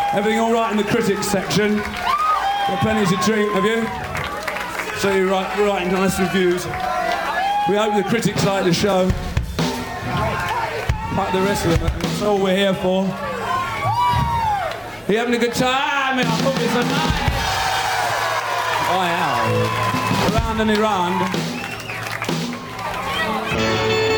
Everything all right in the critics section? Got plenty to drink, have you? So you're writing nice reviews. We hope the critics like the show. Like the rest of them, that's all we're here for. Are you having a good time? I hope it's a night. Oh yeah. Around and around.